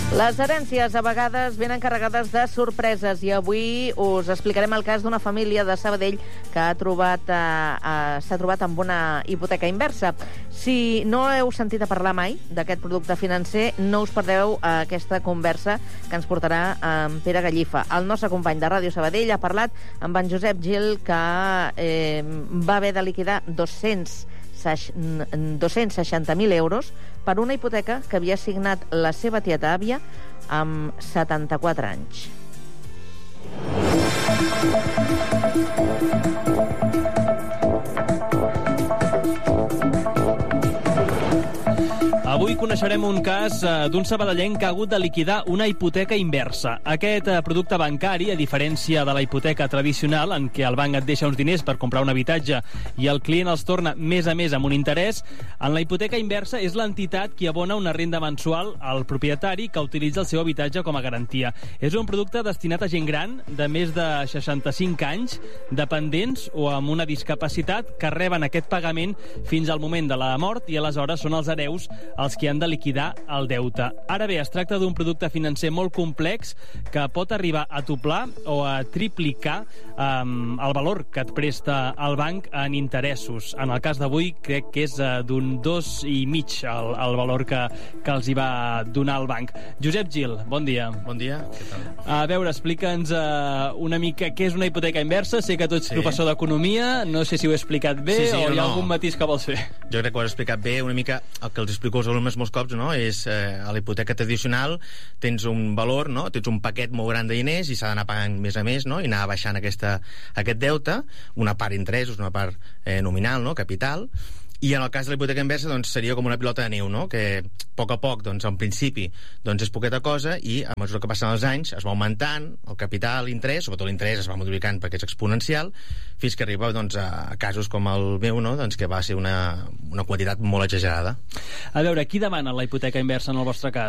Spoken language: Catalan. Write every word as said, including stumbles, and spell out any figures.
Les herències a vegades venen carregades de sorpreses i avui us explicarem el cas d'una família de Sabadell que ha trobat, eh, eh, s'ha trobat amb una hipoteca inversa. Si no heu sentit a parlar mai d'aquest producte financer, no us perdeu eh, aquesta conversa que ens portarà en Pere Gallifa. El nostre company de Ràdio Sabadell ha parlat amb en Josep Gil, que eh, va haver de liquidar dos-cents seixanta mil euros per una hipoteca que havia signat la seva tieta àvia amb setanta-quatre anys. Avui coneixerem un cas eh, d'un sabadellenc que ha hagut de liquidar una hipoteca inversa. Aquest eh, producte bancari, a diferència de la hipoteca tradicional, en què el banc et deixa uns diners per comprar un habitatge i el client els torna més a més amb un interès, en la hipoteca inversa és l'entitat qui abona una renda mensual al propietari que utilitza el seu habitatge com a garantia. És un producte destinat a gent gran de més de seixanta-cinc anys, dependents o amb una discapacitat, que reben aquest pagament fins al moment de la mort i aleshores són els hereus els qui han de liquidar el deute. Ara bé, es tracta d'un producte financer molt complex que pot arribar a doblar o a triplicar um, el valor que et presta el banc en interessos. En el cas d'avui crec que és uh, d'un dos i mig el, el valor que, que els hi va donar el banc. Josep Gil, bon dia. Bon dia, què tal? A veure, explica'ns uh, una mica què és una hipoteca inversa. Sé que tu ets sí. professor d'economia, no sé si ho he explicat bé sí, sí, o hi ha no. algun matís que vols fer. Jo crec que ho has explicat bé, una mica el que els explico als alumnes molts cops, no? És eh, a la hipoteca tradicional tens un valor, no? Tens un paquet molt gran de diners i s'ha d'anar pagant més a més, no? I anar baixant aquesta, aquest deute, una part interessos, una part eh, nominal, no? Capital. I en el cas de la hipoteca inversa doncs, seria com una pilota de neu, no? Que a poc a poc, doncs, en principi doncs, és poqueta cosa i a mesura que passen els anys es va augmentant el capital, l'interès, sobretot l'interès es va multiplicant perquè és exponencial, fins que arriba doncs, a casos com el meu, no? Doncs, que va ser una, una quantitat molt exagerada. A veure, qui demana la hipoteca inversa en el vostre cas?